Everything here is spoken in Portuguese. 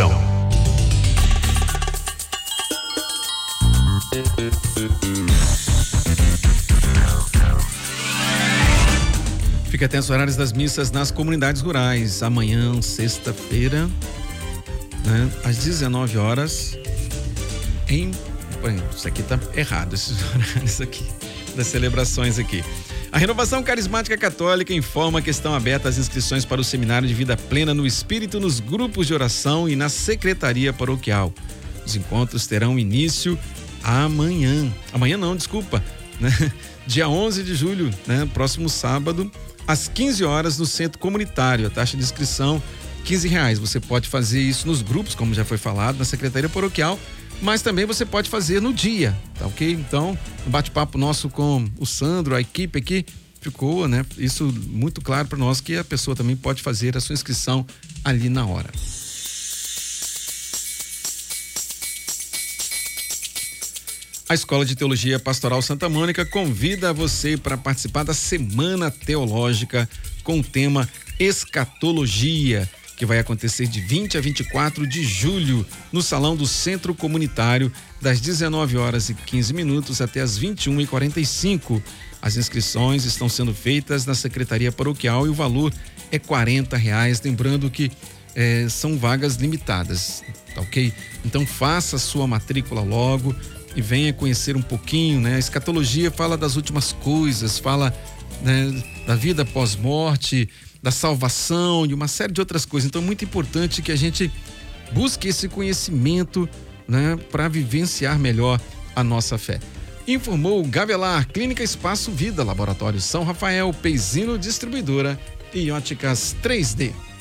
Estadão. Fique atento aos horários das missas nas comunidades rurais. Amanhã, sexta-feira, né, às 19 horas, isso aqui tá errado, esses horários aqui, das celebrações aqui. A Renovação Carismática Católica informa que estão abertas as inscrições para o Seminário de Vida Plena no Espírito nos grupos de oração e na Secretaria Paroquial. Os encontros terão início amanhã. Amanhã não, desculpa, né? Dia 11 de julho, né? Próximo sábado, às 15 horas no Centro Comunitário. A taxa de inscrição R$15. Você pode fazer isso nos grupos, como já foi falado, na Secretaria Paroquial, mas também você pode fazer no dia, tá ok? Então, um bate-papo nosso com o Sandro, a equipe aqui, ficou, né? Isso muito claro para nós, que a pessoa também pode fazer a sua inscrição ali na hora. A Escola de Teologia Pastoral Santa Mônica convida você para participar da Semana Teológica com o tema Escatologia, que vai acontecer de 20 a 24 de julho no Salão do Centro Comunitário, das 19 horas e 15 minutos até as 21h45. As inscrições estão sendo feitas na Secretaria Paroquial e o valor é R$40. Lembrando que são vagas limitadas, tá ok? Então faça a sua matrícula logo e venha conhecer um pouquinho, né? A escatologia fala das últimas coisas, fala, né, da vida pós-morte, da salvação e uma série de outras coisas. Então é muito importante que a gente busque esse conhecimento, né, para vivenciar melhor a nossa fé. Informou Gavelar, Clínica Espaço Vida, Laboratório São Rafael, Peizino Distribuidora e Óticas 3D.